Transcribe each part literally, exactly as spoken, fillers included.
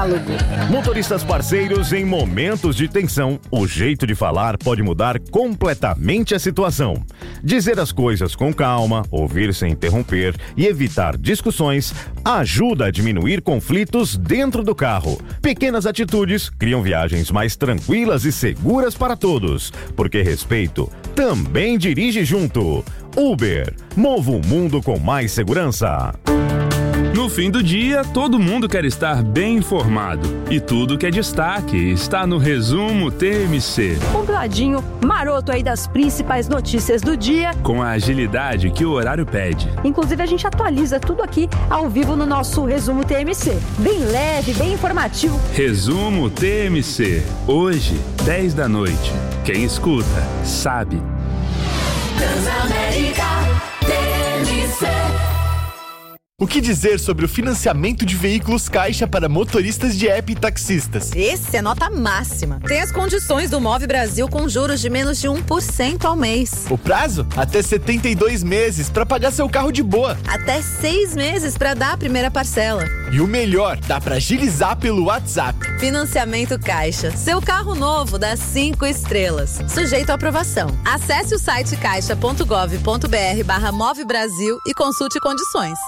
diálogo. Motoristas parceiros em momentos de tensão, o jeito de falar pode mudar completamente a situação. Dizer as coisas com calma, ouvir sem interromper e evitar discussões ajuda a diminuir conflitos dentro do carro. Pequenas atitudes criam viagens mais tranquilas e seguras para todos, porque respeito também dirige junto. Uber, mova o mundo com mais segurança. No fim do dia, todo mundo quer estar bem informado. E tudo que é destaque está no Resumo T M C. Um ladinho maroto aí das principais notícias do dia. Com a agilidade que o horário pede. Inclusive, a gente atualiza tudo aqui ao vivo no nosso Resumo T M C. Bem leve, bem informativo. Resumo T M C. Hoje, dez da noite. Quem escuta, sabe. Transamérica T M C. O que dizer sobre o financiamento de veículos Caixa para motoristas de app e taxistas? Esse é nota máxima. Tem as condições do Move Brasil com juros de menos de um por cento ao mês. O prazo? Até setenta e dois meses para pagar seu carro de boa. Até seis meses para dar a primeira parcela. E o melhor, dá para agilizar pelo WhatsApp. Financiamento Caixa. Seu carro novo dá cinco estrelas. Sujeito à aprovação. Acesse o site caixa ponto gov ponto br barra Move Brasil e consulte condições.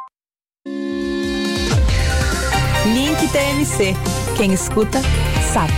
Link T M C. Quem escuta, sabe.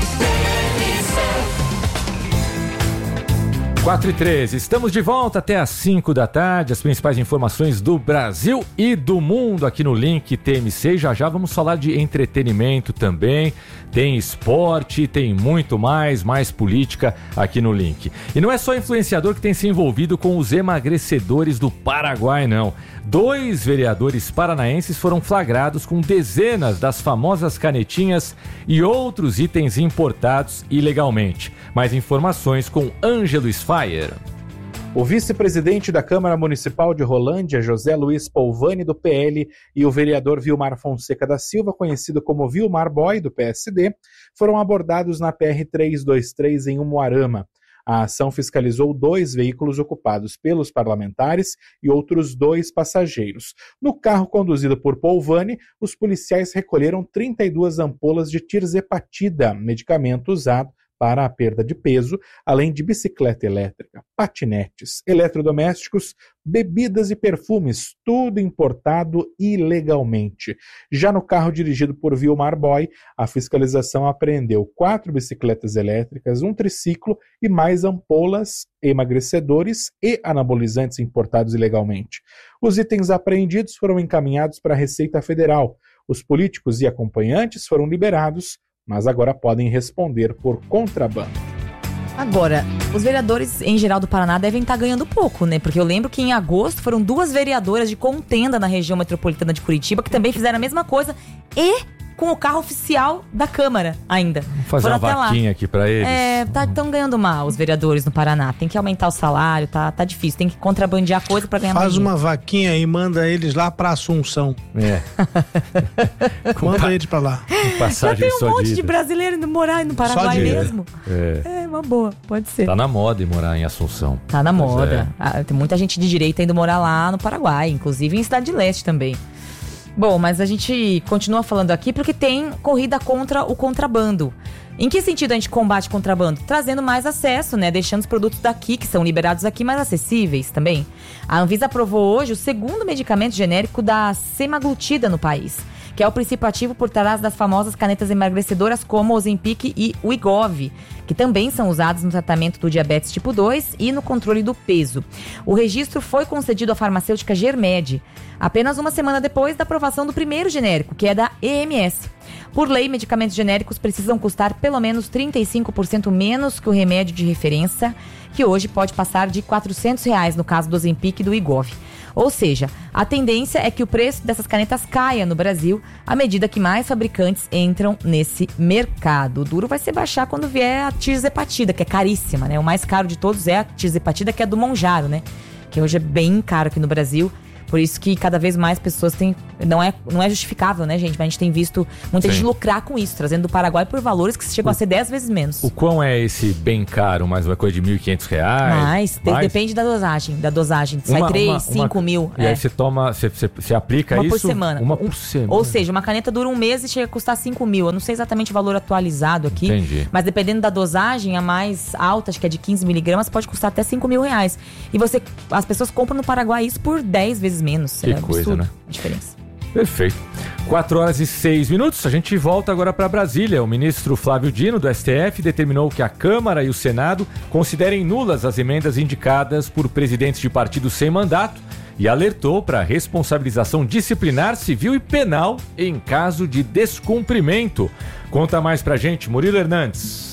quatro e treze, estamos de volta até às cinco da tarde, as principais informações do Brasil e do mundo aqui no Link T M C. Já já vamos falar de entretenimento também, tem esporte, tem muito mais, mais política aqui no Link. E não é só influenciador que tem se envolvido com os emagrecedores do Paraguai, não. Dois vereadores paranaenses foram flagrados com dezenas das famosas canetinhas e outros itens importados ilegalmente. Mais informações com Ângelo Sfaier. O vice-presidente da Câmara Municipal de Rolândia, José Luiz Polvani, do P L, e o vereador Vilmar Fonseca da Silva, conhecido como Vilmar Boy, do P S D, foram abordados na P R trezentos e vinte e três em Umuarama. A ação fiscalizou dois veículos ocupados pelos parlamentares e outros dois passageiros. No carro conduzido por Polvani, os policiais recolheram trinta e duas ampolas de tirzepatida, medicamento usado para a perda de peso, além de bicicleta elétrica, patinetes, eletrodomésticos, bebidas e perfumes, tudo importado ilegalmente. Já no carro dirigido por Vilmar Boy, a fiscalização apreendeu quatro bicicletas elétricas, um triciclo e mais ampolas, emagrecedores e anabolizantes importados ilegalmente. Os itens apreendidos foram encaminhados para a Receita Federal. Os políticos e acompanhantes foram liberados, mas agora podem responder por contrabando. Agora, os vereadores em geral do Paraná devem estar ganhando pouco, né? Porque eu lembro que em agosto foram duas vereadoras de contenda na região metropolitana de Curitiba que também fizeram a mesma coisa e com o carro oficial da Câmara ainda. Vamos fazer Foram uma vaquinha lá. Aqui pra eles. É, tá, tão ganhando mal os vereadores no Paraná. Tem que aumentar o salário, tá, tá difícil. Tem que contrabandear coisa pra ganhar mais. Faz uma vaquinha e manda eles lá pra Assunção. É. Manda pa... eles pra lá. Passagem Já tem um monte de, de brasileiro indo morar no Paraguai mesmo. É. é, uma boa, pode ser. Tá na moda ir morar em Assunção. Tá na moda. É. Ah, tem muita gente de direita indo morar lá no Paraguai, inclusive em Cidade de Leste também. Bom, mas a gente continua falando aqui porque tem corrida contra o contrabando. Em que sentido a gente combate contrabando? Trazendo mais acesso, né? Deixando os produtos daqui, que são liberados aqui, mais acessíveis também. A Anvisa aprovou hoje o segundo medicamento genérico da semaglutida no país, que é o princípio ativo por trás das famosas canetas emagrecedoras como o Ozempic e o Wegovy, que também são usados no tratamento do diabetes tipo dois e no controle do peso. O registro foi concedido à farmacêutica Germed, apenas uma semana depois da aprovação do primeiro genérico, que é da E M S. Por lei, medicamentos genéricos precisam custar pelo menos trinta e cinco por cento menos que o remédio de referência, que hoje pode passar de quatrocentos reais no caso do Ozempic e do Wegovy. Ou seja, a tendência é que o preço dessas canetas caia no Brasil à medida que mais fabricantes entram nesse mercado. O duro vai ser baixar quando vier a tirzepatida, que é caríssima, né? O mais caro de todos é a tirzepatida, que é do Monjaro, né? Que hoje é bem caro aqui no Brasil, Por isso que cada vez mais pessoas têm... Não é, não é justificável, né, gente? Mas a gente tem visto muita Sim. gente lucrar com isso, trazendo do Paraguai por valores que chegam a ser dez vezes menos. O quão é esse bem caro? Mais uma coisa de mil e quentos reais? Mas, de- depende da dosagem. Da dosagem. Sai Uma- três, uma- cinco uma- mil. E é. aí você toma, você, você, você aplica Uma isso? por semana. Uma por semana. Ou seja, uma caneta dura um mês e chega a custar cinco mil. Eu não sei exatamente o valor atualizado aqui. Entendi. Mas dependendo da dosagem, a mais alta, acho que é de quinze miligramas, pode custar até cinco mil reais. E você, as pessoas compram no Paraguai isso por dez vezes menos. Que é coisa, absurdo né? a diferença. Perfeito. quatro horas e seis minutos. A gente volta agora para Brasília. O ministro Flávio Dino, do S T F, determinou que a Câmara e o Senado considerem nulas as emendas indicadas por presidentes de partidos sem mandato e alertou para a responsabilização disciplinar, civil e penal em caso de descumprimento. Conta mais pra gente, Murilo Hernandes.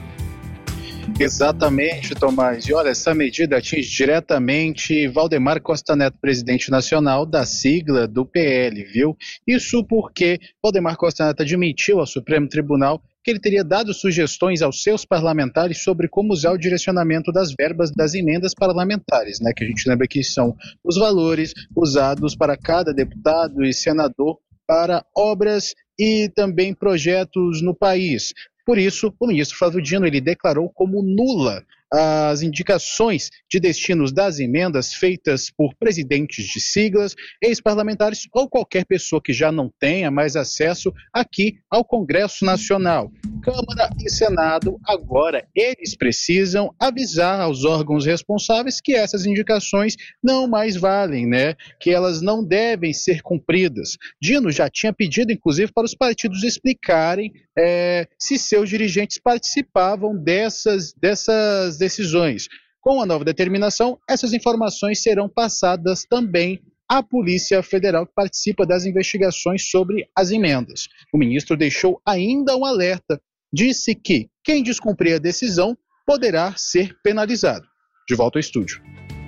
Exatamente, Tomás. E olha, essa medida atinge diretamente Valdemar Costa Neto, presidente nacional da sigla do P L, viu? Isso porque Valdemar Costa Neto admitiu ao Supremo Tribunal que ele teria dado sugestões aos seus parlamentares sobre como usar o direcionamento das verbas das emendas parlamentares, né? Que a gente lembra que são os valores usados para cada deputado e senador para obras e também projetos no país. Por isso, o ministro Flávio Dino ele declarou como nula as indicações de destinos das emendas feitas por presidentes de siglas, ex-parlamentares ou qualquer pessoa que já não tenha mais acesso aqui ao Congresso Nacional. Câmara e Senado, agora, eles precisam avisar aos órgãos responsáveis que essas indicações não mais valem, né? Que elas não devem ser cumpridas. Dino já tinha pedido, inclusive, para os partidos explicarem é, se seus dirigentes participavam dessas, dessas decisões. Com a nova determinação, essas informações serão passadas também à Polícia Federal, que participa das investigações sobre as emendas. O ministro deixou ainda um alerta. Disse que quem descumprir a decisão poderá ser penalizado. De volta ao estúdio.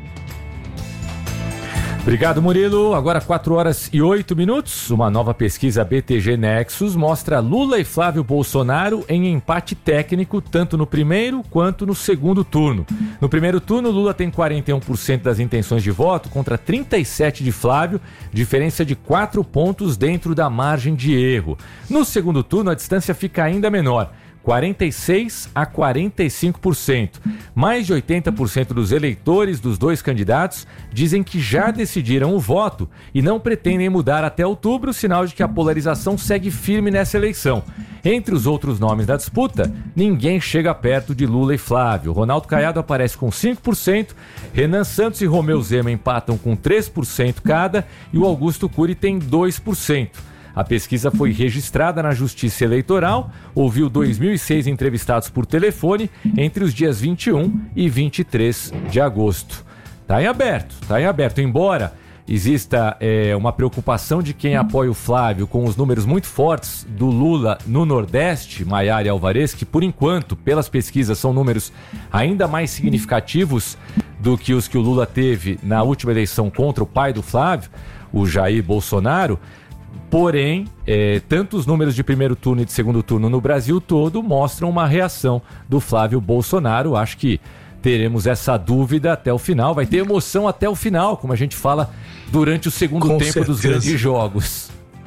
Obrigado, Murilo. Agora quatro horas e oito minutos. Uma nova pesquisa B T G Nexus mostra Lula e Flávio Bolsonaro em empate técnico, tanto no primeiro quanto no segundo turno. No primeiro turno, Lula tem quarenta e um por cento das intenções de voto contra trinta e sete por cento de Flávio, diferença de quatro pontos dentro da margem de erro. No segundo turno, a distância fica ainda menor. quarenta e seis a quarenta e cinco por cento. Mais de oitenta por cento dos eleitores dos dois candidatos dizem que já decidiram o voto e não pretendem mudar até outubro, sinal de que a polarização segue firme nessa eleição. Entre os outros nomes da disputa, ninguém chega perto de Lula e Flávio. Ronaldo Caiado aparece com cinco por cento, Renan Santos e Romeu Zema empatam com três por cento cada e o Augusto Cury tem dois por cento. A pesquisa foi registrada na Justiça Eleitoral, ouviu dois mil e seis entrevistados por telefone entre os dias vinte e um e vinte e três de agosto. Está em aberto, está em aberto. Embora exista é, uma preocupação de quem apoia o Flávio com os números muito fortes do Lula no Nordeste, Maiara e Alvarez, que por enquanto, pelas pesquisas, são números ainda mais significativos do que os que o Lula teve na última eleição contra o pai do Flávio, o Jair Bolsonaro. Porém, é, tanto os números de primeiro turno e de segundo turno no Brasil todo mostram uma reação do Flávio Bolsonaro. Acho que teremos essa dúvida até o final. Vai ter emoção até o final, como a gente fala durante o segundo Com tempo certeza. dos grandes jogos.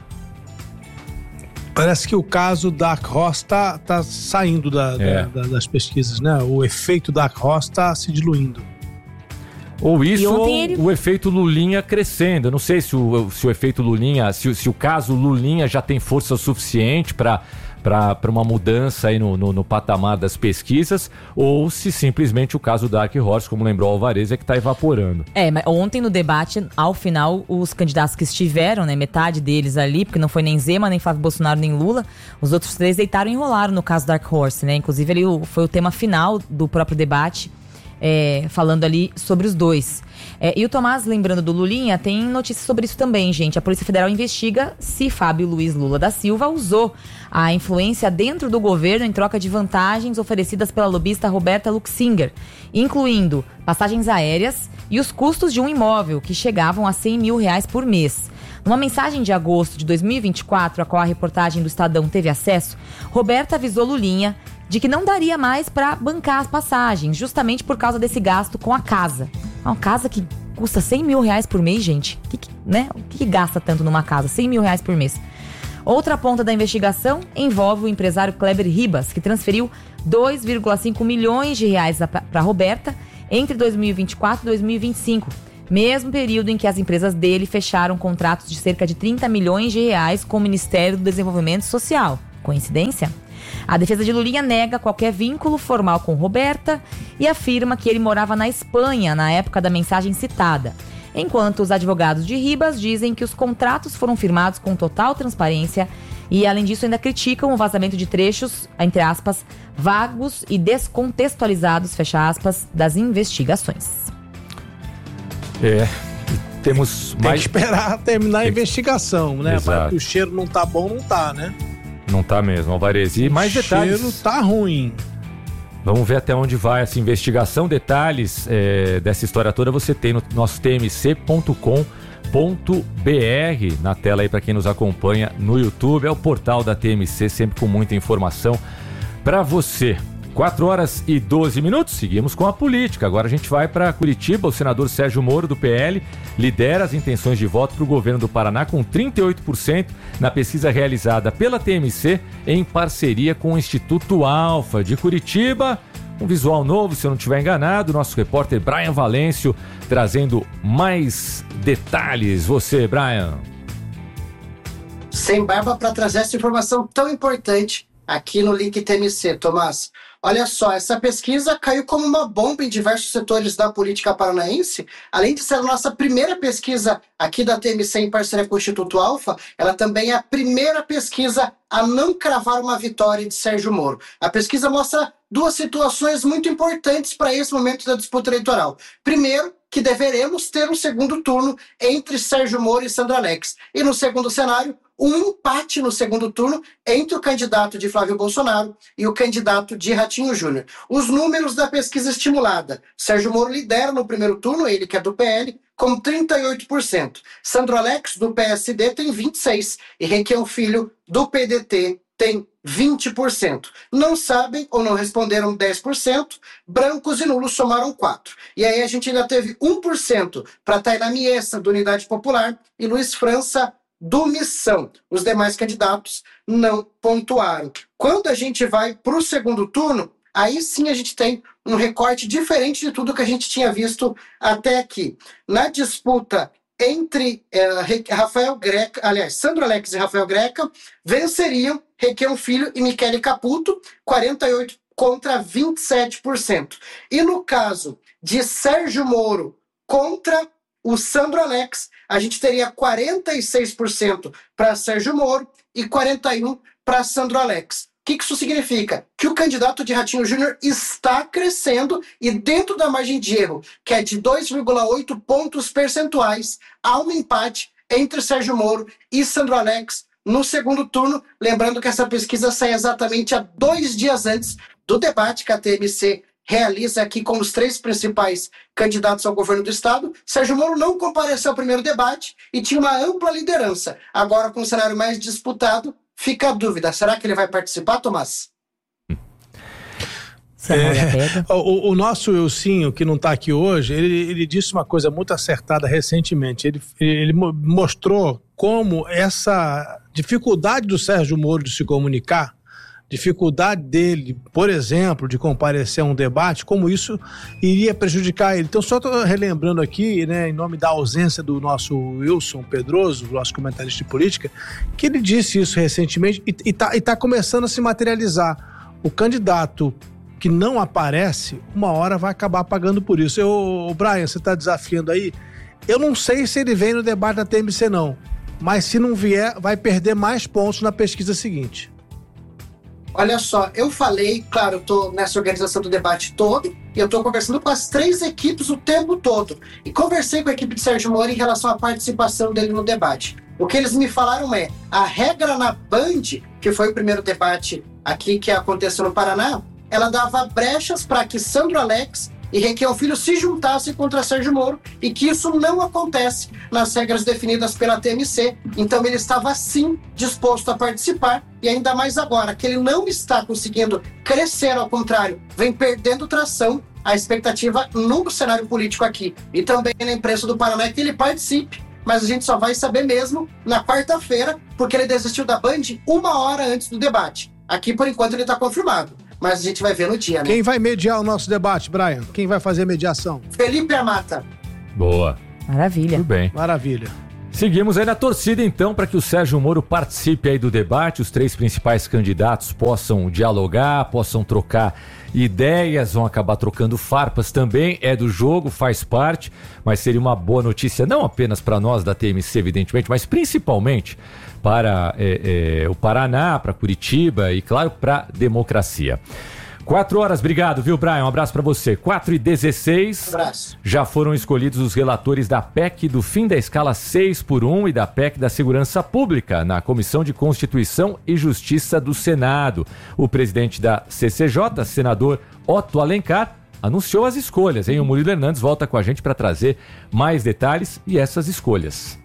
Parece que o caso Dark Horse tá, tá saindo da, É. da- da- das pesquisas, né? O efeito Dark Horse tá se diluindo. Ou isso, E ou ontem ele- o efeito Lulinha crescendo. Eu não sei se o, se o efeito Lulinha, se, o- se o caso Lulinha já tem força suficiente para para uma mudança aí no, no, no patamar das pesquisas, ou se simplesmente o caso Dark Horse, como lembrou o Alvarez, é que está evaporando. É, mas ontem no debate, ao final, os candidatos que estiveram, né, metade deles ali, porque não foi nem Zema, nem Flávio Bolsonaro, nem Lula, os outros três deitaram e enrolaram no caso Dark Horse, né? Inclusive, ele o- foi o tema final do próprio debate, é, falando ali sobre os dois. É, e o Tomás, lembrando do Lulinha, tem notícia sobre isso também, gente. A Polícia Federal investiga se Fábio Luiz Lula da Silva usou a influência dentro do governo em troca de vantagens oferecidas pela lobista Roberta Luxinger, incluindo passagens aéreas e os custos de um imóvel, que chegavam a cem mil reais por mês. Numa mensagem de agosto de dois mil e vinte e quatro, a qual a reportagem do Estadão teve acesso, Roberta avisou Lulinha de que não daria mais para bancar as passagens, justamente por causa desse gasto com a casa. Uma casa que custa cem mil reais por mês, gente. O que, que, né? o que, que gasta tanto numa casa? cem mil reais por mês. Outra ponta da investigação envolve o empresário Kleber Ribas, que transferiu dois vírgula cinco milhões de reais para Roberta entre dois mil e vinte e quatro e dois mil e vinte e cinco, mesmo período em que as empresas dele fecharam contratos de cerca de trinta milhões de reais com o Ministério do Desenvolvimento Social. Coincidência? A defesa de Lulinha nega qualquer vínculo formal com Roberta e afirma que ele morava na Espanha na época da mensagem citada, enquanto os advogados de Ribas dizem que os contratos foram firmados com total transparência e, além disso, ainda criticam o vazamento de trechos, entre aspas, vagos e descontextualizados, fecha aspas, das investigações. É, temos Tem mais... que esperar terminar a Tem... investigação, né? Exato. Mas o cheiro não tá bom, não tá, né? Não tá mesmo, Alvarez. E mais detalhes. O cheiro tá ruim. Vamos ver até onde vai essa investigação. Detalhes é, dessa história toda você tem no nosso t m c ponto com ponto b r, na tela aí para quem nos acompanha no YouTube. É o portal da T M C, sempre com muita informação para você. quatro horas e doze minutos, seguimos com a política. Agora a gente vai para Curitiba. O senador Sérgio Moro, do P L, lidera as intenções de voto para o governo do Paraná com trinta e oito por cento na pesquisa realizada pela T M C em parceria com o Instituto Alfa de Curitiba. Um visual novo, se eu não estiver enganado. Nosso repórter Brian Valêncio trazendo mais detalhes. Você, Brian. Sem barba para trazer essa informação tão importante aqui no Link T M C, Tomás. Olha só, essa pesquisa caiu como uma bomba em diversos setores da política paranaense. Além de ser a nossa primeira pesquisa aqui da T M C em parceria com o Instituto Alfa, ela também é a primeira pesquisa a não cravar uma vitória de Sérgio Moro. A pesquisa mostra duas situações muito importantes para esse momento da disputa eleitoral. Primeiro, que deveremos ter um segundo turno entre Sérgio Moro e Sandro Alex. E no segundo cenário, um empate no segundo turno entre o candidato de Flávio Bolsonaro e o candidato de Ratinho Júnior. Os números da pesquisa estimulada. Sérgio Moro lidera no primeiro turno, ele que é do P L, com trinta e oito por cento. Sandro Alex, do P S D, tem vinte e seis por cento. E Requião Filho, do P D T, tem vinte por cento. Não sabem ou não responderam dez por cento. Brancos e nulos somaram quatro por cento. E aí a gente ainda teve um por cento para Tainá Miessa, do Unidade Popular, e Luiz França, do Missão. Os demais candidatos não pontuaram. Quando a gente vai para o segundo turno, aí sim a gente tem um recorte diferente de tudo que a gente tinha visto até aqui. Na disputa entre eh, Rafael Greca, aliás, Sandro Alex e Rafael Greca, venceriam Requião Filho e Michele Caputo, quarenta e oito por cento contra vinte e sete por cento. E no caso de Sérgio Moro contra o Sandro Alex, a gente teria quarenta e seis por cento para Sérgio Moro e quarenta e um por cento para Sandro Alex. O que isso significa? Que o candidato de Ratinho Júnior está crescendo e dentro da margem de erro, que é de dois vírgula oito pontos percentuais, há um empate entre Sérgio Moro e Sandro Alex no segundo turno. Lembrando que essa pesquisa sai exatamente há dois dias antes do debate que a T M C realiza aqui com os três principais candidatos ao governo do estado. Sérgio Moro não compareceu ao primeiro debate e tinha uma ampla liderança. Agora, com o cenário mais disputado, fica a dúvida. Será que ele vai participar, Tomás? É, o, o nosso Elcinho, que não está aqui hoje, ele, ele disse uma coisa muito acertada recentemente. Ele, ele mostrou como essa dificuldade do Sérgio Moro de se comunicar, dificuldade dele, por exemplo, de comparecer a um debate, como isso iria prejudicar ele. Então, só estou relembrando aqui, né, em nome da ausência do nosso Wilson Pedroso, nosso comentarista de política, que ele disse isso recentemente e está tá começando a se materializar. O candidato que não aparece, uma hora vai acabar pagando por isso. Eu, o Brian, você está desafiando aí? Eu não sei se ele vem no debate da T M C, não. Mas se não vier, vai perder mais pontos na pesquisa seguinte. Olha só, eu falei, claro, eu estou nessa organização do debate todo, e eu estou conversando com as três equipes o tempo todo. E conversei com a equipe de Sérgio Moro em relação à participação dele no debate. O que eles me falaram é, a regra na Band, que foi o primeiro debate aqui que aconteceu no Paraná, ela dava brechas para que Sandro Alex e Requião Filho se juntassem contra Sérgio Moro, e que isso não acontece nas regras definidas pela T M C. Então ele estava sim disposto a participar, e ainda mais agora que ele não está conseguindo crescer, ao contrário, vem perdendo tração. a expectativa no cenário político aqui e também na imprensa do Paraná é que ele participe, mas a gente só vai saber mesmo na quarta-feira, porque ele desistiu da Band uma hora antes do debate. Aqui, por enquanto, ele está confirmado, mas a gente vai ver no dia, né? Quem vai mediar o nosso debate, Brian? Quem vai fazer a mediação? Felipe Amata. Boa. Maravilha. Tudo bem. Maravilha. Seguimos aí na torcida, então, para que o Sérgio Moro participe aí do debate, os três principais candidatos possam dialogar, possam trocar ideias, vão acabar trocando farpas também, é do jogo, faz parte, mas seria uma boa notícia, não apenas para nós da T M C, evidentemente, mas principalmente para é, é, o Paraná, para Curitiba e, claro, para a democracia. Quatro horas, obrigado, viu, Brian? Um abraço para você. Quatro e dezesseis. Um abraço. Já foram escolhidos os relatores da P E C do fim da escala seis por um e da P E C da Segurança Pública na Comissão de Constituição e Justiça do Senado. O presidente da C C J, senador Otto Alencar, anunciou as escolhas, hein? O Murilo Hernandes volta com a gente para trazer mais detalhes e essas escolhas.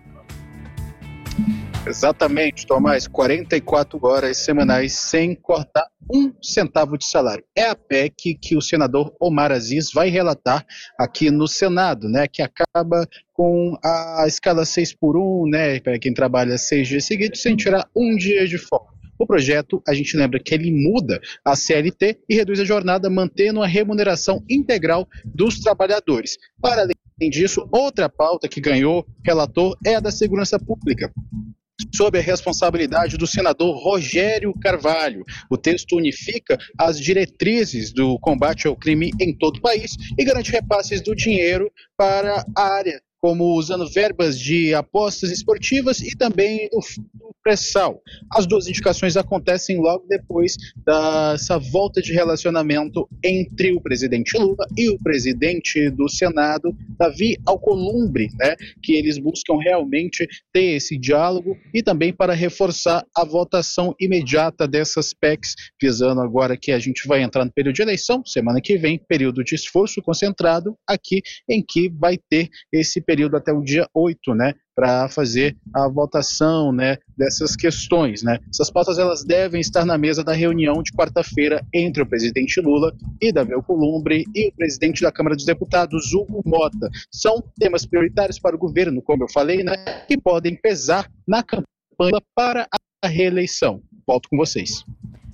Exatamente, Tomás, quarenta e quatro horas semanais sem cortar um centavo de salário. É a P E C que o senador Omar Aziz vai relatar aqui no Senado, né, que acaba com a escala seis por um, né, para quem trabalha seis dias seguidos, sem tirar um dia de folga. O projeto, a gente lembra que ele muda a C L T e reduz a jornada, mantendo a remuneração integral dos trabalhadores. Para além disso, outra pauta que ganhou relator é a da segurança pública, sob a responsabilidade do senador Rogério Carvalho. O texto unifica as diretrizes do combate ao crime em todo o país e garante repasses do dinheiro para a área, como usando verbas de apostas esportivas e também do pré-sal. As duas indicações acontecem logo depois dessa volta de relacionamento entre o presidente Lula e o presidente do Senado, Davi Alcolumbre, né, que eles buscam realmente ter esse diálogo e também para reforçar a votação imediata dessas P E Cs, visando agora que a gente vai entrar no período de eleição, semana que vem, período de esforço concentrado aqui, em que vai ter esse período até o dia oito, né, para fazer a votação, né, dessas questões, né. Essas pautas, elas devem estar na mesa da reunião de quarta-feira entre o presidente Lula e Davi Alcolumbre e o presidente da Câmara dos Deputados, Hugo Mota. São temas prioritários para o governo, como eu falei, né, que podem pesar na campanha para a reeleição. Volto com vocês.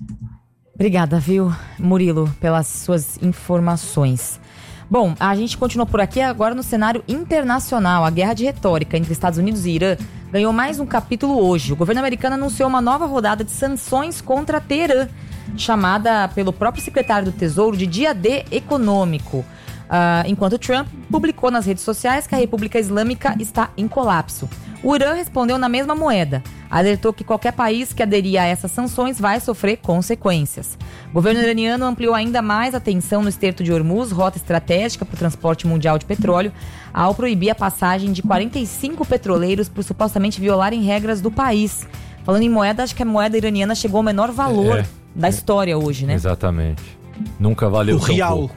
Obrigada, viu, Murilo, pelas suas informações. Bom, a gente continua por aqui agora no cenário internacional. A guerra de retórica entre Estados Unidos e Irã ganhou mais um capítulo hoje. O governo americano anunciou uma nova rodada de sanções contra Teherã, chamada pelo próprio secretário do Tesouro de Dia D econômico. Uh, enquanto Trump publicou nas redes sociais que a República Islâmica está em colapso. O Irã respondeu na mesma moeda. Alertou que qualquer país que aderir a essas sanções vai sofrer consequências. O governo iraniano ampliou ainda mais a tensão no Estreito de Hormuz, rota estratégica para o transporte mundial de petróleo, ao proibir a passagem de quarenta e cinco petroleiros por supostamente violarem regras do país. Falando em moeda, acho que a moeda iraniana chegou ao menor valor é, da é, história hoje, né? Exatamente. Nunca valeu o tão real. pouco.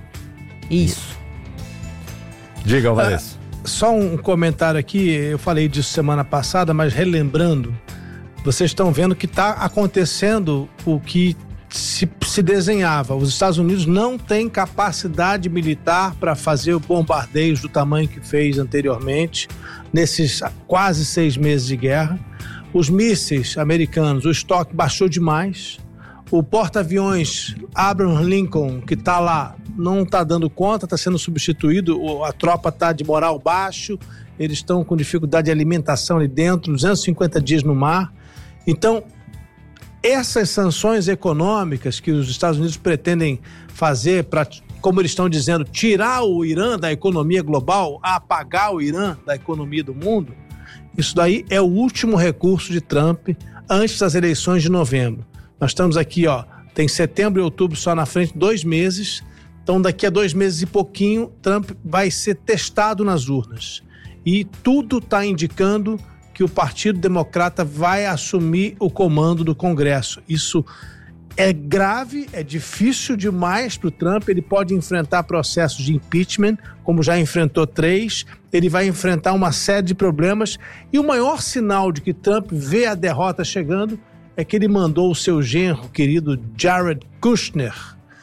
Isso. Diga, Alvarez. Ah, só um comentário aqui, eu falei disso semana passada, mas relembrando, vocês estão vendo que está acontecendo o que se, se desenhava. Os Estados Unidos não têm capacidade militar para fazer bombardeios do tamanho que fez anteriormente, nesses quase seis meses de guerra. Os mísseis americanos, o estoque baixou demais. O porta-aviões Abraham Lincoln, que está lá, não está dando conta, está sendo substituído, a tropa está de moral baixo, eles estão com dificuldade de alimentação ali dentro, duzentos e cinquenta dias no mar. Então, essas sanções econômicas que os Estados Unidos pretendem fazer para, como eles estão dizendo, tirar o Irã da economia global, apagar o Irã da economia do mundo, isso daí é o último recurso de Trump antes das eleições de novembro. Nós estamos aqui, ó, tem setembro e outubro só na frente, dois meses. Então, daqui a dois meses e pouquinho, Trump vai ser testado nas urnas. E tudo está indicando que o Partido Democrata vai assumir o comando do Congresso. Isso é grave, é difícil demais para o Trump. Ele pode enfrentar processos de impeachment, como já enfrentou três. Ele vai enfrentar uma série de problemas. E o maior sinal de que Trump vê a derrota chegando é que ele mandou o seu genro, querido Jared Kushner,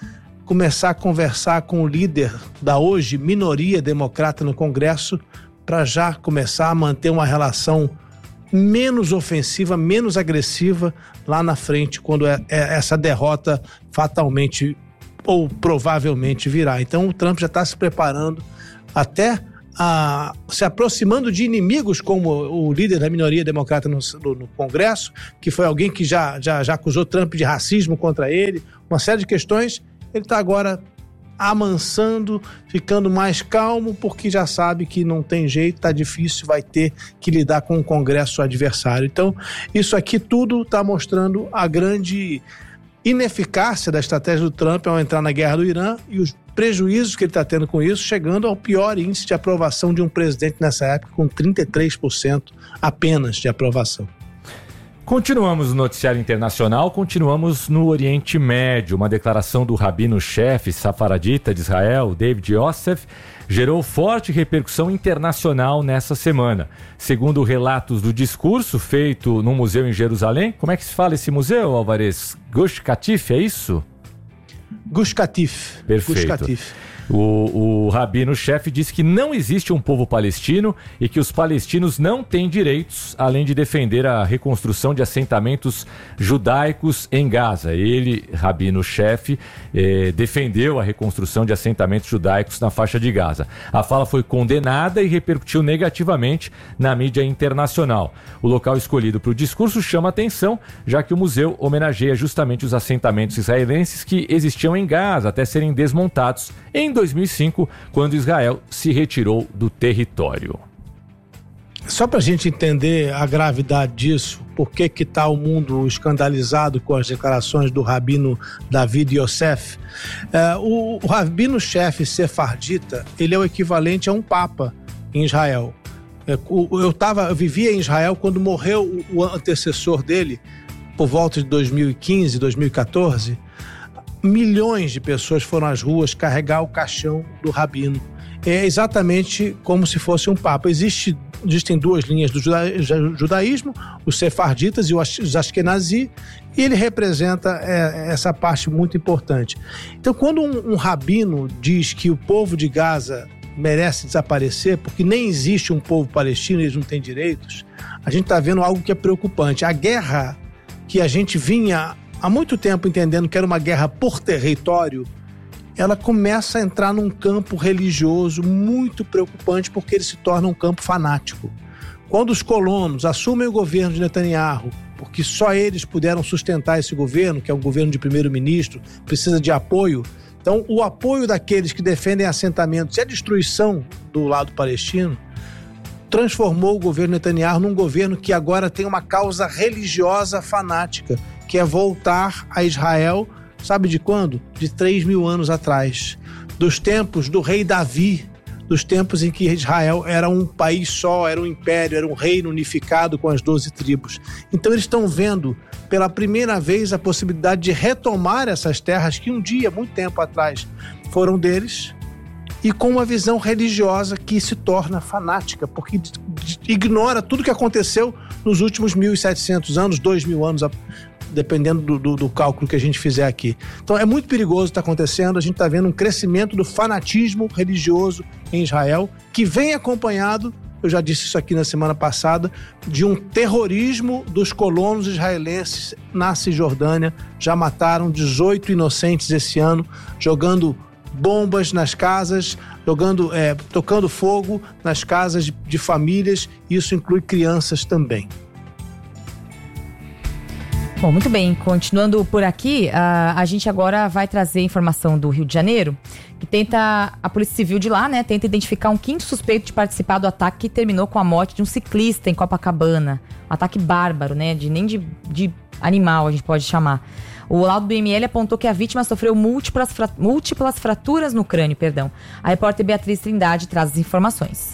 começar a conversar com o líder da hoje minoria democrata no Congresso para já começar a manter uma relação menos ofensiva, menos agressiva lá na frente, quando é, é essa derrota fatalmente ou provavelmente virá. Então o Trump já está se preparando, até a, se aproximando de inimigos como o líder da minoria democrata no, no, no Congresso, que foi alguém que já, já, já acusou Trump de racismo contra ele, uma série de questões. Ele está agora amansando, ficando mais calmo, porque já sabe que não tem jeito, está difícil, vai ter que lidar com o Congresso adversário. Então, isso aqui tudo está mostrando a grande ineficácia da estratégia do Trump ao entrar na guerra do Irã e os prejuízos que ele está tendo com isso, chegando ao pior índice de aprovação de um presidente nessa época, com trinta e três por cento apenas de aprovação. Continuamos no noticiário internacional, continuamos no Oriente Médio. Uma declaração do rabino-chefe safaradita de Israel, David Yosef, gerou forte repercussão internacional nessa semana. Segundo relatos do discurso feito num museu em Jerusalém, como é que se fala esse museu, Alvarez? Gush Katif, é isso? Gush Katif. Perfeito. Gush Katif. O, o rabino-chefe disse que não existe um povo palestino e que os palestinos não têm direitos, além de defender a reconstrução de assentamentos judaicos em Gaza. Ele, rabino-chefe, eh, defendeu a reconstrução de assentamentos judaicos na faixa de Gaza. A fala foi condenada e repercutiu negativamente na mídia internacional. O local escolhido para o discurso chama atenção, já que o museu homenageia justamente os assentamentos israelenses que existiam em Gaza até serem desmontados em dois mil e cinco, quando Israel se retirou do território. Só para a gente entender a gravidade disso, por que que está o mundo escandalizado com as declarações do rabino David Yosef, é, o, o rabino-chefe sefardita, ele é o equivalente a um papa em Israel. É, o, eu, tava, eu vivia em Israel quando morreu o, o antecessor dele, por volta de dois mil e quinze, dois mil e catorze, milhões de pessoas foram às ruas carregar o caixão do rabino. É exatamente como se fosse um papa. Existe, existem duas linhas do juda, judaísmo, os sefarditas e os ashkenazi, e ele representa é, essa parte muito importante. Então, quando um, um rabino diz que o povo de Gaza merece desaparecer, porque nem existe um povo palestino, eles não têm direitos, a gente está vendo algo que é preocupante. A guerra que a gente vinha há muito tempo entendendo que era uma guerra por território, ela começa a entrar num campo religioso muito preocupante, porque ele se torna um campo fanático. Quando os colonos assumem o governo de Netanyahu, porque só eles puderam sustentar esse governo, que é um governo de primeiro-ministro, precisa de apoio. Então, o apoio daqueles que defendem assentamentos e a destruição do lado palestino transformou o governo Netanyahu num governo que agora tem uma causa religiosa fanática, que é voltar a Israel, sabe de quando? De três mil anos atrás. Dos tempos do rei Davi, dos tempos em que Israel era um país só, era um império, era um reino unificado com as doze tribos. Então eles estão vendo pela primeira vez a possibilidade de retomar essas terras que um dia, muito tempo atrás, foram deles, e com uma visão religiosa que se torna fanática, porque ignora tudo que aconteceu nos últimos mil e setecentos anos, dois mil anos, dependendo do, do, do cálculo que a gente fizer aqui. Então é muito perigoso o que está acontecendo. A gente está vendo um crescimento do fanatismo religioso em Israel, que vem acompanhado, eu já disse isso aqui na semana passada, de um terrorismo dos colonos israelenses na Cisjordânia. Já mataram dezoito inocentes esse ano, jogando bombas nas casas, jogando, é, tocando fogo nas casas de, de famílias. Isso inclui crianças também. Bom, muito bem. Continuando por aqui, a, a gente agora vai trazer informação do Rio de Janeiro, que tenta, a Polícia Civil de lá, né, tenta identificar um quinto suspeito de participar do ataque que terminou com a morte de um ciclista em Copacabana. Um ataque bárbaro, né, de, nem de, de animal a gente pode chamar. O laudo do M L apontou que a vítima sofreu múltiplas, fra, múltiplas fraturas no crânio, perdão. A repórter Beatriz Trindade traz as informações.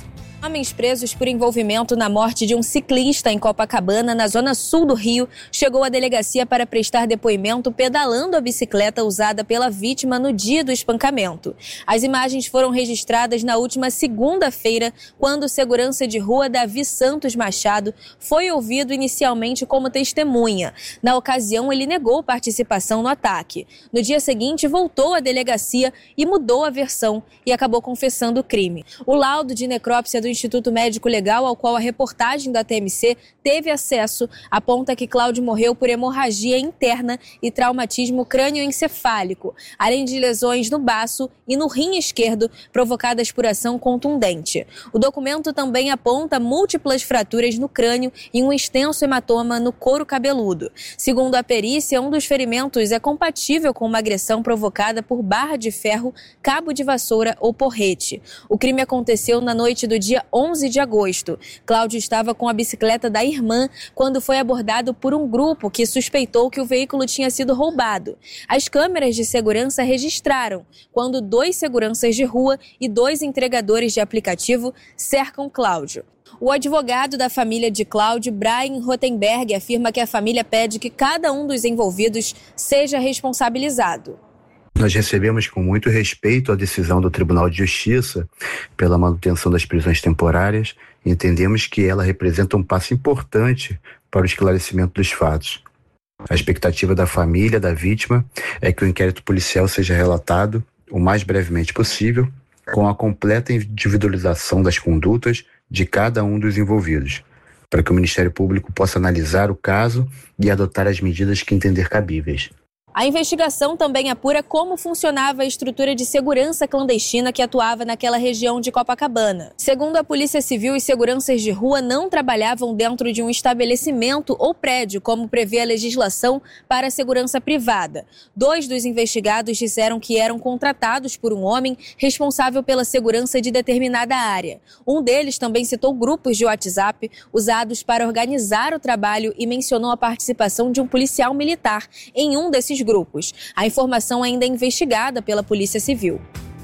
Homens presos por envolvimento na morte de um ciclista em Copacabana, na zona sul do Rio, chegou à delegacia para prestar depoimento pedalando a bicicleta usada pela vítima no dia do espancamento. As imagens foram registradas na última segunda-feira, quando o segurança de rua Davi Santos Machado foi ouvido inicialmente como testemunha. Na ocasião, ele negou participação no ataque. No dia seguinte, voltou à delegacia e mudou a versão e acabou confessando o crime. O laudo de necrópsia do Instituto Médico Legal, ao qual a reportagem da T M C teve acesso, aponta que Cláudio morreu por hemorragia interna e traumatismo crânioencefálico, além de lesões no baço e no rim esquerdo provocadas por ação contundente. O documento também aponta múltiplas fraturas no crânio e um extenso hematoma no couro cabeludo. Segundo a perícia, um dos ferimentos é compatível com uma agressão provocada por barra de ferro, cabo de vassoura ou porrete. O crime aconteceu na noite do dia onze de agosto. Cláudio estava com a bicicleta da irmã quando foi abordado por um grupo que suspeitou que o veículo tinha sido roubado. As câmeras de segurança registraram quando dois seguranças de rua e dois entregadores de aplicativo cercam Cláudio. O advogado da família de Cláudio, Brian Rothenberg, afirma que a família pede que cada um dos envolvidos seja responsabilizado. Nós recebemos com muito respeito a decisão do Tribunal de Justiça pela manutenção das prisões temporárias e entendemos que ela representa um passo importante para o esclarecimento dos fatos. A expectativa da família, da vítima, é que o inquérito policial seja relatado o mais brevemente possível, com a completa individualização das condutas de cada um dos envolvidos, para que o Ministério Público possa analisar o caso e adotar as medidas que entender cabíveis. A investigação também apura como funcionava a estrutura de segurança clandestina que atuava naquela região de Copacabana. Segundo a Polícia Civil, os seguranças de rua não trabalhavam dentro de um estabelecimento ou prédio, como prevê a legislação para a segurança privada. Dois dos investigados disseram que eram contratados por um homem responsável pela segurança de determinada área. Um deles também citou grupos de WhatsApp usados para organizar o trabalho e mencionou a participação de um policial militar em um desses grupos. A informação ainda é investigada pela Polícia Civil.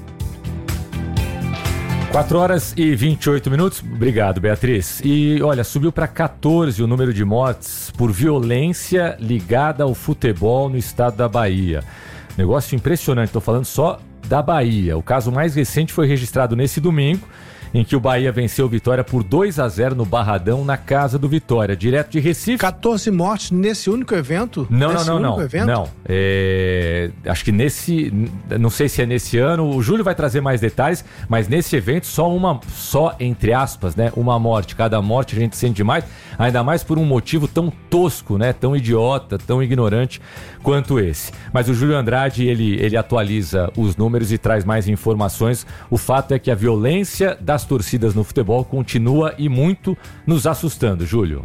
quatro horas e vinte e oito minutos. Obrigado, Beatriz. E olha, subiu para quatorze o número de mortes por violência ligada ao futebol no estado da Bahia. Negócio impressionante, estou falando só da Bahia. O caso mais recente foi registrado nesse domingo, em que o Bahia venceu o Vitória por dois a zero no Barradão, na casa do Vitória, direto de Recife. quatorze mortes nesse único evento? Não, nesse não, não, não. Evento? Não. É, acho que nesse, não sei se é nesse ano, o Júlio vai trazer mais detalhes, mas nesse evento só uma, só entre aspas, né, uma morte. Cada morte a gente sente demais, ainda mais por um motivo tão tosco, né, tão idiota, tão ignorante quanto esse. Mas o Júlio Andrade, ele, ele atualiza os números e traz mais informações. O fato é que a violência das torcidas no futebol continua e muito nos assustando, Júlio.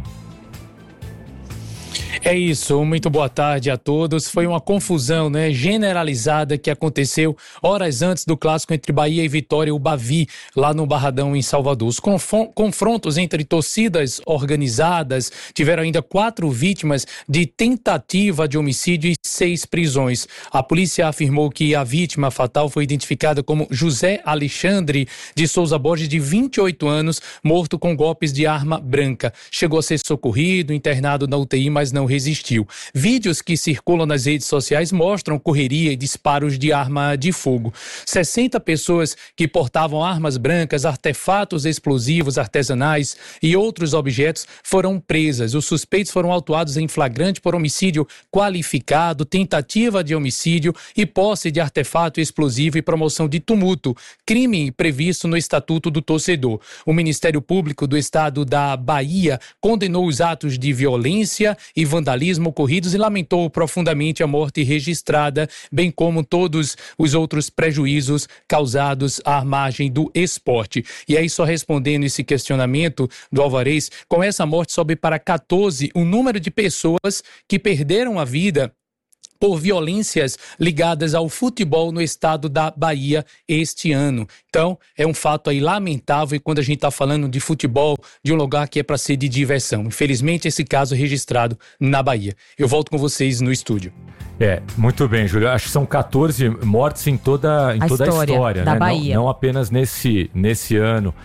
É isso, muito boa tarde a todos. Foi uma confusão, né, generalizada que aconteceu horas antes do clássico entre Bahia e Vitória, o Bavi, lá no Barradão, em Salvador. Os confrontos entre torcidas organizadas tiveram ainda quatro vítimas de tentativa de homicídio e seis prisões. A polícia afirmou que a vítima fatal foi identificada como José Alexandre de Souza Borges, de vinte e oito anos, morto com golpes de arma branca. Chegou a ser socorrido, internado na U T I, mas não resistiu. Vídeos que circulam nas redes sociais mostram correria e disparos de arma de fogo. sessenta pessoas que portavam armas brancas, artefatos explosivos artesanais e outros objetos foram presas. Os suspeitos foram autuados em flagrante por homicídio qualificado, tentativa de homicídio e posse de artefato explosivo e promoção de tumulto, crime previsto no Estatuto do Torcedor. O Ministério Público do Estado da Bahia condenou os atos de violência e vandalismo ocorridos e lamentou profundamente a morte registrada, bem como todos os outros prejuízos causados à margem do esporte. E aí, só respondendo esse questionamento do Alvarez, com essa morte sobe para quatorze o número de pessoas que perderam a vida por violências ligadas ao futebol no estado da Bahia este ano. Então, é um fato aí lamentável, e quando a gente está falando de futebol, de um lugar que é para ser de diversão. Infelizmente, esse caso é registrado na Bahia. Eu volto com vocês no estúdio. É, muito bem, Júlio. Acho que são quatorze mortes em toda, em a toda história a história, da né? Bahia. Não, não apenas nesse, nesse ano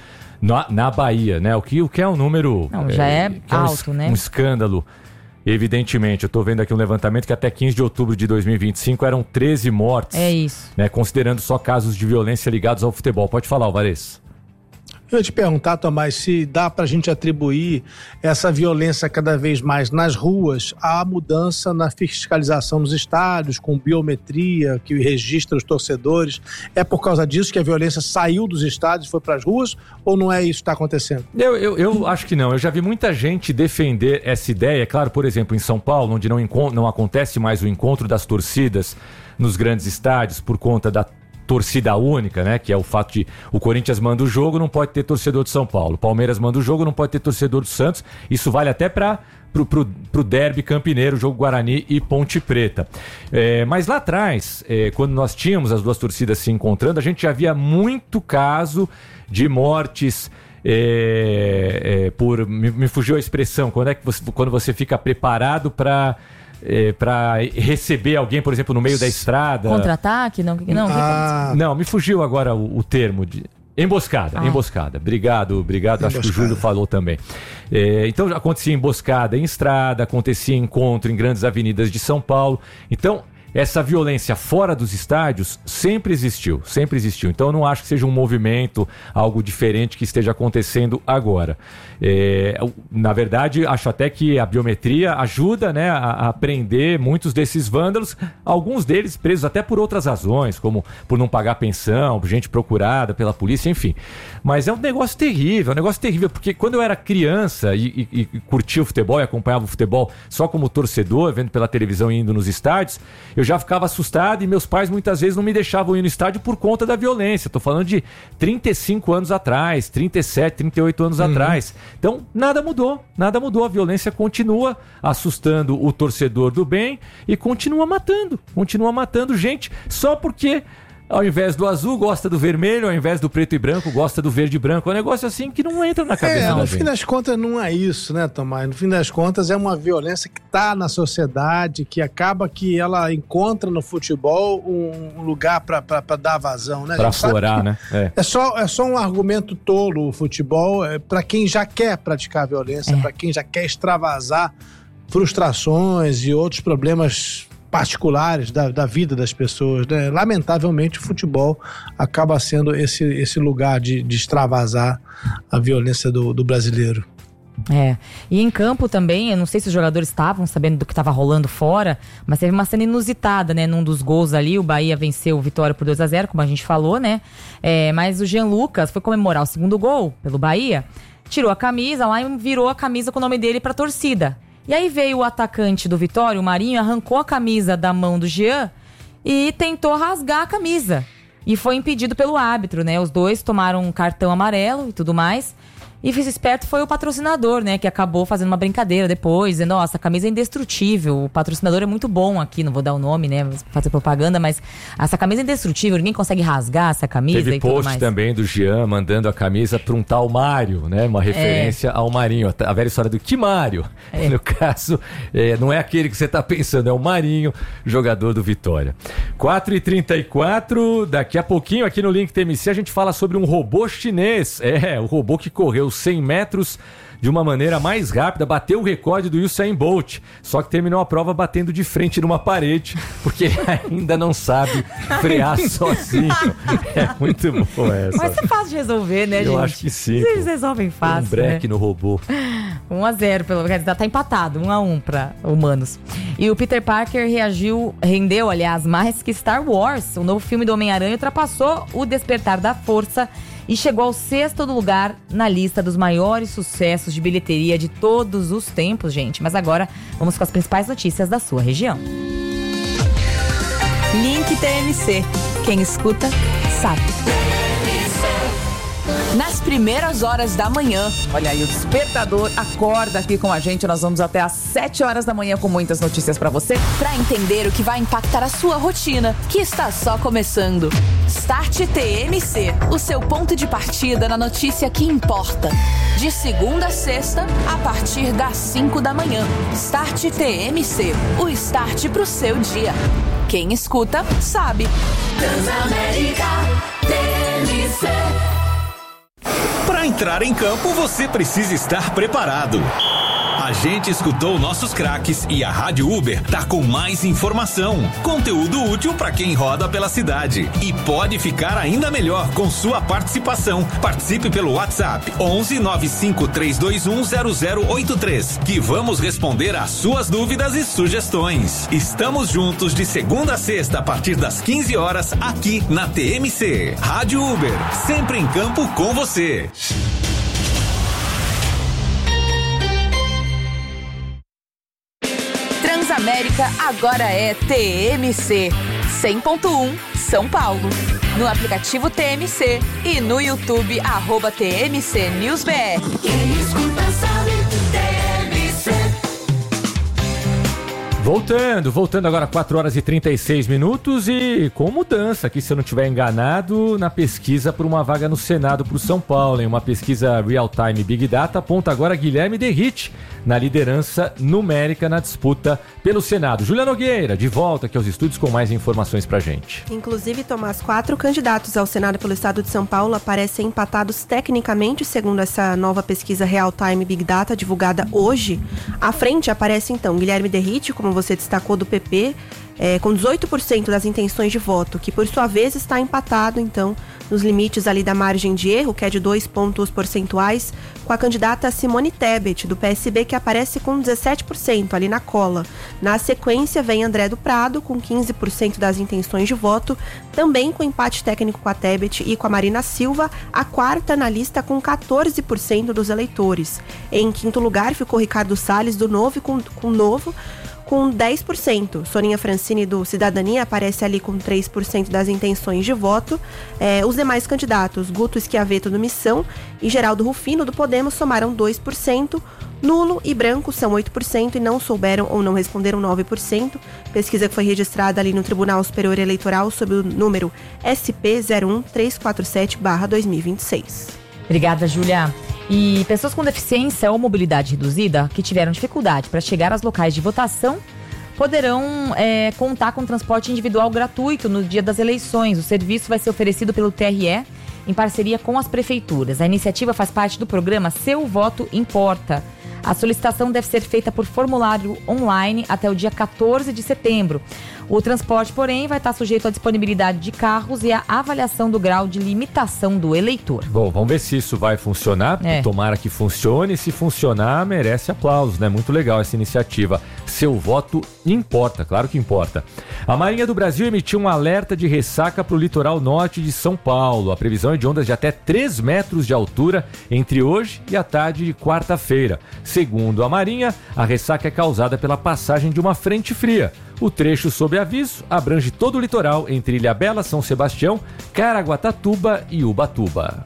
na, na Bahia, né? O que, o que é um número... Não, já é, é alto, um, né? Um escândalo. Evidentemente, eu estou vendo aqui um levantamento que até quinze de outubro de dois mil e vinte e cinco eram treze mortes. É isso. Né, considerando só casos de violência ligados ao futebol. Pode falar, Alvarez. Eu ia te perguntar, Tomás, se dá para a gente atribuir essa violência cada vez mais nas ruas à mudança na fiscalização nos estádios, com biometria, que registra os torcedores. É por causa disso que a violência saiu dos estádios e foi para as ruas? Ou não é isso que está acontecendo? Eu, eu, eu acho que não. Eu já vi muita gente defender essa ideia. Claro, por exemplo, em São Paulo, onde não, não acontece mais o encontro das torcidas nos grandes estádios por conta da torcida única, né? Que é o fato de o Corinthians manda o jogo, não pode ter torcedor de São Paulo. O Palmeiras manda o jogo, não pode ter torcedor do Santos. Isso vale até para pro, pro, pro derby campineiro, jogo Guarani e Ponte Preta. É, mas lá atrás, é, quando nós tínhamos as duas torcidas se encontrando, a gente já via muito caso de mortes. É, é, por me, me fugiu a expressão. Quando é que você, quando você fica preparado para É, para receber alguém, por exemplo, no meio da estrada. Contra-ataque? Não, não, ah. não, me fugiu agora o, o termo de... Emboscada, ah. emboscada. Obrigado, obrigado. Emboscada. Acho que o Júlio falou também. É, então, acontecia emboscada em estrada, acontecia encontro em grandes avenidas de São Paulo. Então, essa violência fora dos estádios sempre existiu, sempre existiu. Então eu não acho que seja um movimento, algo diferente que esteja acontecendo agora. É, na verdade, acho até que a biometria ajuda, né, a, a prender muitos desses vândalos, alguns deles presos até por outras razões, como por não pagar pensão, gente procurada pela polícia, enfim. Mas é um negócio terrível, é um negócio terrível, porque quando eu era criança e, e, e curtia o futebol e acompanhava o futebol só como torcedor, vendo pela televisão e indo nos estádios, eu já ficava assustado e meus pais muitas vezes não me deixavam ir no estádio por conta da violência. Estou falando de trinta e cinco anos atrás, trinta e sete, trinta e oito anos uhum. atrás. Então, nada mudou, nada mudou. A violência continua assustando o torcedor do bem e continua matando, continua matando gente só porque... Ao invés do azul, gosta do vermelho, ao invés do preto e branco, gosta do verde e branco. É um negócio assim que não entra na cabeça é, da no gente. fim das contas não é isso, né, Tomás? No fim das contas é uma violência que está na sociedade, que acaba que ela encontra no futebol um lugar para dar vazão, né? Para aflorar, né? É. É, só, é só um argumento tolo o futebol é, para quem já quer praticar violência, é. para quem já quer extravasar frustrações e outros problemas particulares da, da vida das pessoas, né? Lamentavelmente o futebol acaba sendo esse, esse lugar de, de extravasar a violência do, do brasileiro. É, e em campo também, eu não sei se os jogadores estavam sabendo do que estava rolando fora, mas teve uma cena inusitada, né, num dos gols ali, o Bahia venceu o Vitória por dois a zero, como a gente falou, né, é, mas o Jean Lucas foi comemorar o segundo gol pelo Bahia, tirou a camisa lá e virou a camisa com o nome dele pra torcida. E aí veio o atacante do Vitória, o Marinho, arrancou a camisa da mão do Jean e tentou rasgar a camisa. E foi impedido pelo árbitro, né? Os dois tomaram um cartão amarelo e tudo mais. E o esperto foi o patrocinador, né? Que acabou fazendo uma brincadeira depois, dizendo, nossa, a camisa é indestrutível, o patrocinador é muito bom aqui, não vou dar o nome, né? Fazer propaganda, mas essa camisa é indestrutível, ninguém consegue rasgar essa camisa. Teve e tudo post mais. também do Jean mandando a camisa para um tal Mário, né? Uma referência é. ao Marinho, a velha história do que Mário. É. No caso, é, não é aquele que você está pensando, é o Marinho, jogador do Vitória. quatro e trinta e quatro, daqui a pouquinho aqui no Link T M C a gente fala sobre um robô chinês. É, o robô que correu cem metros de uma maneira mais rápida, bateu o recorde do Usain Bolt, só que terminou a prova batendo de frente numa parede, porque ainda não sabe frear sozinho. É muito bom essa. Mas é fácil de resolver, né, Eu gente? Eu acho que sim. Eles resolvem fácil, um break, né? No robô. um a zero, pelo menos, tá empatado, um a um para humanos. E o Peter Parker reagiu, rendeu, aliás, mais que Star Wars. O novo filme do Homem-Aranha ultrapassou o Despertar da Força e chegou ao sexto lugar na lista dos maiores sucessos de bilheteria de todos os tempos, gente. Mas agora vamos com as principais notícias da sua região. Link T M C. Quem escuta, sabe. Nas primeiras horas da manhã. Olha aí, o despertador acorda aqui com a gente. Nós vamos até às sete horas da manhã com muitas notícias pra você. Pra entender o que vai impactar a sua rotina, que está só começando. Start T M C, o seu ponto de partida na notícia que importa. De segunda a sexta, a partir das cinco da manhã. Start T M C, o start pro seu dia. Quem escuta, sabe. Transamérica T M C. Pra Para entrar em campo, você precisa estar preparado. A gente escutou nossos craques e a Rádio Uber tá com mais informação, conteúdo útil para quem roda pela cidade. E pode ficar ainda melhor com sua participação. Participe pelo WhatsApp onze nove cinco três dois um zero zero oito três, que vamos responder às suas dúvidas e sugestões. Estamos juntos de segunda a sexta a partir das quinze horas aqui na T M C. Rádio Uber, sempre em campo com você. Transamérica agora é T M C cem ponto um São Paulo. No aplicativo T M C e no YouTube, arroba T M C News B R. Quem escuta sabe, T M C. Voltando, voltando agora quatro horas e trinta e seis minutos e com mudança aqui, se eu não estiver enganado, na pesquisa por uma vaga no Senado para o São Paulo, em uma pesquisa Real Time Big Data, aponta agora Guilherme Derrite na liderança numérica na disputa pelo Senado. Júlia Nogueira, de volta aqui aos estúdios com mais informações pra gente. Inclusive, Tomás, quatro candidatos ao Senado pelo estado de São Paulo aparecem empatados tecnicamente, segundo essa nova pesquisa Real Time Big Data, divulgada hoje. À frente aparece, então, Guilherme Derrite, como você destacou, do P P, é, com dezoito por cento das intenções de voto, que por sua vez está empatado, então, nos limites ali da margem de erro, que é de dois pontos percentuais, com a candidata Simone Tebet, do P S B, que aparece com dezessete por cento ali na cola. Na sequência, vem André do Prado, com quinze por cento das intenções de voto, também com empate técnico com a Tebet e com a Marina Silva, a quarta na lista com catorze por cento dos eleitores. Em quinto lugar ficou Ricardo Salles, do Novo, com, com Novo, com dez por cento. Soninha Francini, do Cidadania, aparece ali com três por cento das intenções de voto. É, os demais candidatos, Guto Schiavetto, do Missão, e Geraldo Rufino, do Podemos, somaram dois por cento. Nulo e branco são oito por cento e não souberam ou não responderam nove por cento. Pesquisa que foi registrada ali no Tribunal Superior Eleitoral sob o número S P zero um três quatro sete barra dois mil e vinte e seis. Obrigada, Júlia. E pessoas com deficiência ou mobilidade reduzida que tiveram dificuldade para chegar aos locais de votação poderão é, contar com transporte individual gratuito no dia das eleições. O serviço vai ser oferecido pelo T R E em parceria com as prefeituras. A iniciativa faz parte do programa Seu Voto Importa. A solicitação deve ser feita por formulário online até o dia quatorze de setembro. O transporte, porém, vai estar sujeito à disponibilidade de carros e à avaliação do grau de limitação do eleitor. Bom, vamos ver se isso vai funcionar. É. Tomara que funcione. Se funcionar, merece aplausos, né? Muito legal essa iniciativa. Seu voto importa, claro que importa. A Marinha do Brasil emitiu um alerta de ressaca para o litoral norte de São Paulo. A previsão é de ondas de até três metros de altura entre hoje e a tarde de quarta-feira. Segundo a Marinha, a ressaca é causada pela passagem de uma frente fria. O trecho sob aviso abrange todo o litoral entre Ilhabela, São Sebastião, Caraguatatuba e Ubatuba.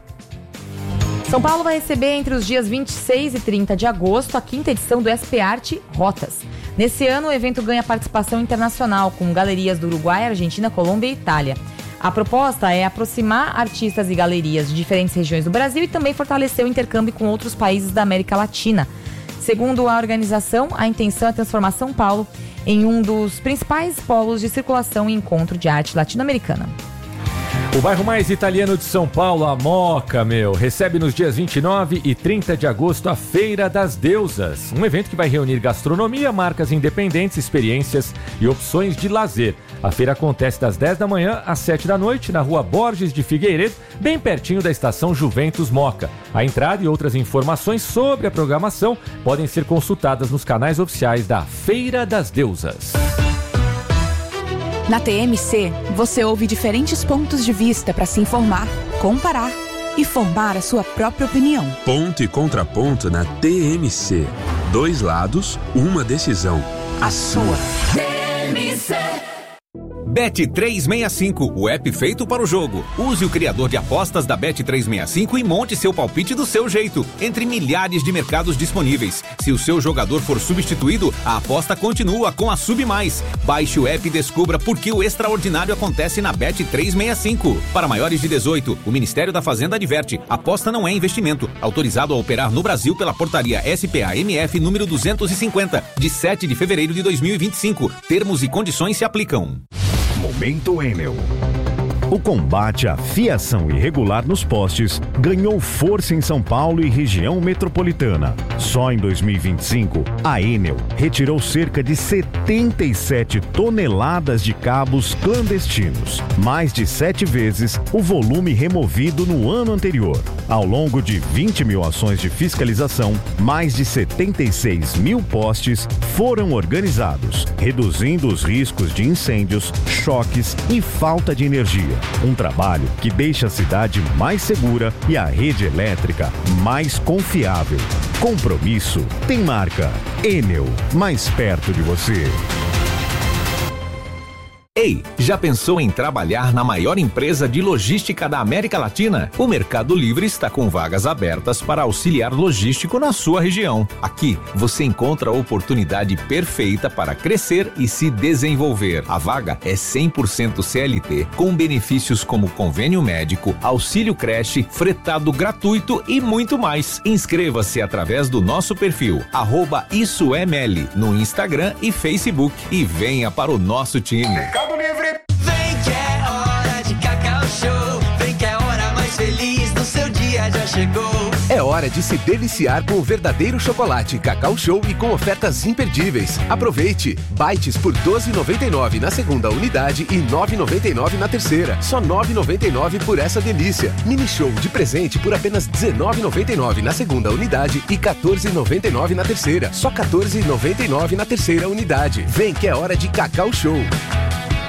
São Paulo vai receber entre os dias vinte e seis e trinta de agosto a quinta edição do S P Arte Rotas. Nesse ano, o evento ganha participação internacional com galerias do Uruguai, Argentina, Colômbia e Itália. A proposta é aproximar artistas e galerias de diferentes regiões do Brasil e também fortalecer o intercâmbio com outros países da América Latina. Segundo a organização, a intenção é transformar São Paulo em um dos principais polos de circulação e encontro de arte latino-americana. O bairro mais italiano de São Paulo, a Moca, meu, recebe nos dias vinte e nove e trinta de agosto a Feira das Deusas, um evento que vai reunir gastronomia, marcas independentes, experiências e opções de lazer. A feira acontece das dez da manhã às sete da noite na rua Borges de Figueiredo, bem pertinho da estação Juventus Moca. A entrada e outras informações sobre a programação podem ser consultadas nos canais oficiais da Feira das Deusas. Na T M C, você ouve diferentes pontos de vista para se informar, comparar e formar a sua própria opinião. Ponto e contraponto na T M C. Dois lados, uma decisão. A sua. T M C. Bet trezentos e sessenta e cinco, o app feito para o jogo. Use o criador de apostas da Bet trezentos e sessenta e cinco e monte seu palpite do seu jeito, entre milhares de mercados disponíveis. Se o seu jogador for substituído, a aposta continua com a Sub Mais. Baixe o app e descubra por que o extraordinário acontece na Bet trezentos e sessenta e cinco. Para maiores de dezoito, o Ministério da Fazenda adverte: aposta não é investimento. Autorizado a operar no Brasil pela portaria S P A M F número duzentos e cinquenta, de sete de fevereiro de dois mil e vinte e cinco. Termos e condições se aplicam. Momento Enel. O combate à fiação irregular nos postes ganhou força em São Paulo e região metropolitana. Só em dois mil e vinte e cinco, a Enel retirou cerca de setenta e sete toneladas de cabos clandestinos, mais de sete vezes o volume removido no ano anterior. Ao longo de vinte mil ações de fiscalização, mais de setenta e seis mil postes foram organizados, reduzindo os riscos de incêndios, choques e falta de energia. Um trabalho que deixa a cidade mais segura e a rede elétrica mais confiável. Compromisso tem marca. Enel, mais perto de você. Ei, já pensou em trabalhar na maior empresa de logística da América Latina? O Mercado Livre está com vagas abertas para auxiliar logístico na sua região. Aqui, você encontra a oportunidade perfeita para crescer e se desenvolver. A vaga é cem por cento C L T, com benefícios como convênio médico, auxílio creche, fretado gratuito e muito mais. Inscreva-se através do nosso perfil, arroba Isso é Meli, no Instagram e Facebook, e venha para o nosso time. Livre. Vem que é hora de Cacau Show. Vem que é a hora mais feliz do seu dia já chegou. É hora de se deliciar com o verdadeiro chocolate Cacau Show e com ofertas imperdíveis. Aproveite! Bites por doze reais e noventa e nove centavos na segunda unidade e nove reais e noventa e nove centavos na terceira. Só nove reais e noventa e nove centavos por essa delícia. Mini Show de presente por apenas dezenove reais e noventa e nove centavos na segunda unidade e quatorze reais e noventa e nove centavos na terceira. Só quatorze reais e noventa e nove centavos na terceira unidade. Vem que é hora de Cacau Show.